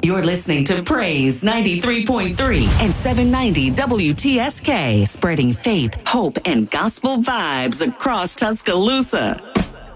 You're listening to Praise 93.3 and 790 WTSK, spreading faith, hope, and gospel vibes across Tuscaloosa.